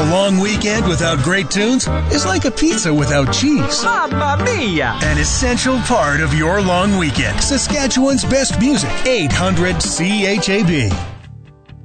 long weekend without great tunes is like a pizza without cheese. Mamma mia! An essential part of your long weekend. Saskatchewan's best music. 800 CHAB.